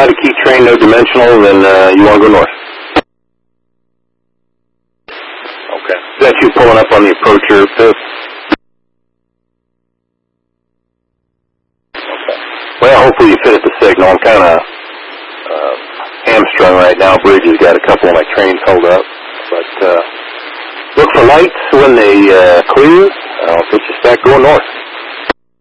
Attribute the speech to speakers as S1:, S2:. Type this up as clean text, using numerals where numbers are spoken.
S1: To key train, no dimensional, then you want to go north. Okay. Is that you pulling up on the approacher, Fifth? Okay. Well, hopefully you fit at the signal. I'm kind of hamstrung right now. Bridge has got a couple of my trains held up. But look for lights when they clear. I'll get you back going north.